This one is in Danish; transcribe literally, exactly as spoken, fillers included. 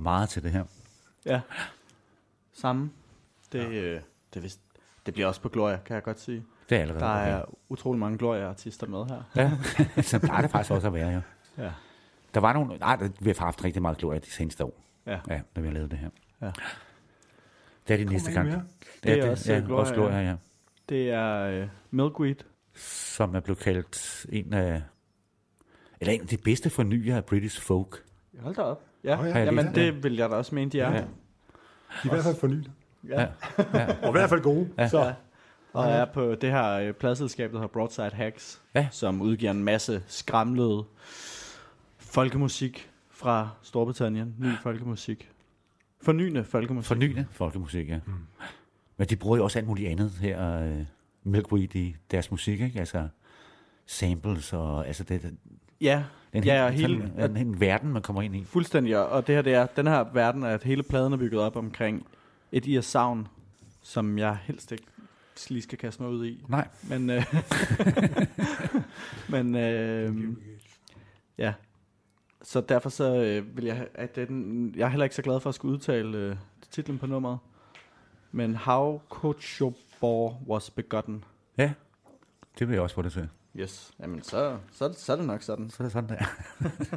meget til det her. Ja, samme. Det, ja. øh, det, vist, det bliver også på Gloria, kan jeg godt sige. Det er allerede. Der er okay. utrolig mange Gloria-artister med her. Ja, så plejer det faktisk også at være, jo. Ja. Der var nogle... Nej, vi har haft rigtig meget Gloria de seneste år. Ja. Ja, da vi har lavet det her. Ja. Det er de næste gang. Det er, det er også, ja, Gloria, også Gloria, ja. Det er uh, Milkweed. Som er blevet kaldt en af... Eller en af de bedste fornyer af British folk. Hold da op. Ja, oh, ja. Jamen det vil jeg da også mene, de er. Ja. De er i hvert fald fornyet. Ja. Ja. Ja. Og i hvert fald gode. Ja. Så. Ja. Og er på det her pladselskab, der hedder Broadside Hacks, ja. som udgiver en masse skramlede folkemusik fra Storbritannien. Ny folkemusik. Fornyende folkemusik. Fornyende folkemusik, ja. Mm. Men de bruger jo også alt muligt andet her, uh, Milkweed, i deres musik, ikke? Altså samples og... Altså det, ja, den ja, hele, hele, sådan, en verden, man kommer ind i. Fuldstændig, og det her, det er, den her verden er, at hele pladen er bygget op omkring et I S-savn, som jeg helst ikke lige skal kaste mig ud i. Nej. Men, øh, men øh, ja, så derfor så øh, vil jeg, at den, jeg er heller ikke så glad for at skulle udtale øh, titlen på nummeret, men How Kochobor Was Begotten. Ja, det vil jeg også få det til. Yes, jamen så, så, så er det nok sådan. Så er det sådan der.